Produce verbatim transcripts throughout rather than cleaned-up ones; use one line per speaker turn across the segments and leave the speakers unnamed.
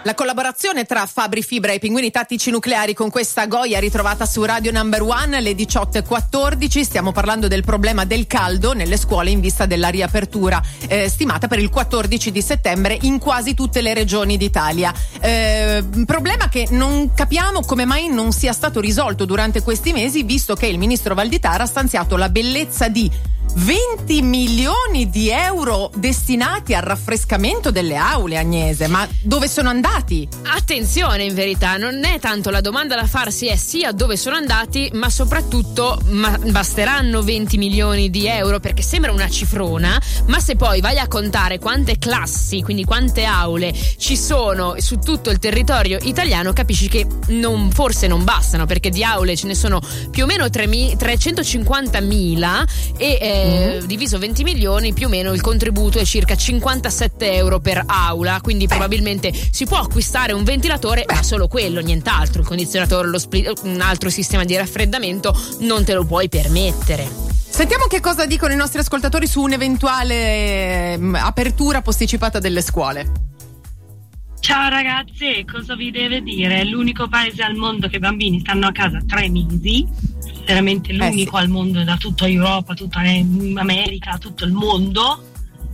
La collaborazione tra Fabri Fibra e i Pinguini Tattici Nucleari con questa Goya ritrovata su Radio Number One alle diciotto e quattordici. Stiamo parlando del problema del caldo nelle scuole in vista della riapertura eh, stimata per il quattordici di settembre in quasi tutte le regioni d'Italia. Eh, problema che non capiamo come mai non sia stato risolto durante questi mesi, visto che il ministro Valditara ha stanziato la bellezza di venti milioni di euro destinati al raffrescamento delle aule, Agnese. Ma dove sono andati?
Attenzione, in verità non è tanto la domanda da farsi, è sia dove sono andati, ma soprattutto ma basteranno venti milioni di euro, perché sembra una cifrona, ma se poi vai a contare quante classi, quindi quante aule ci sono su tutto il territorio italiano, capisci che non, forse non bastano, perché di aule ce ne sono più o meno trecentocinquantamila e eh, Mm. diviso venti milioni, più o meno il contributo è circa cinquantasette euro per aula, quindi Beh. probabilmente si può acquistare un ventilatore, Beh. ma solo quello, nient'altro. Il condizionatore, lo split, un altro sistema di raffreddamento non te lo puoi permettere.
Sentiamo che cosa dicono i nostri ascoltatori su un'eventuale mh, apertura posticipata delle scuole.
Ciao ragazzi, cosa vi deve dire? È l'unico paese al mondo che i bambini stanno a casa tre mesi, veramente l'unico eh sì. al mondo, da tutta Europa, tutta America, tutto il mondo.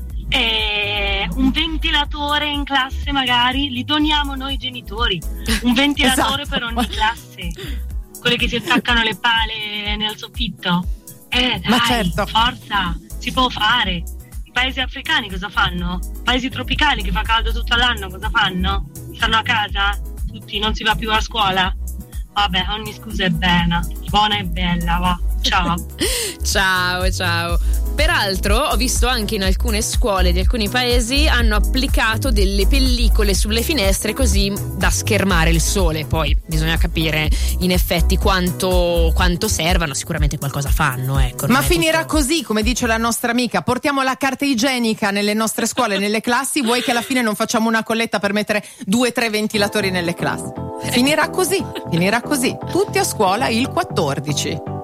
E un ventilatore in classe magari li doniamo noi genitori, un ventilatore esatto. per ogni classe, quelli che si attaccano le pale nel soffitto. Eh dai, Ma certo. forza, si può fare. I paesi africani cosa fanno? Paesi tropicali che fa caldo tutto l'anno cosa fanno? Stanno a casa? Tutti, non si va più a scuola? Vabbè, ogni scusa è buona, buona e bella, va. Ciao.
Ciao, ciao. Peraltro ho visto anche in alcune scuole di alcuni paesi hanno applicato delle pellicole sulle finestre così da schermare il sole. Poi bisogna capire in effetti quanto, quanto servano, sicuramente qualcosa fanno, ecco.
Ma finirà tutto così, come dice la nostra amica, portiamo la carta igienica nelle nostre scuole, nelle classi, vuoi che alla fine non facciamo una colletta per mettere due o tre ventilatori nelle classi? Finirà così, finirà così. Tutti a scuola il quattordici.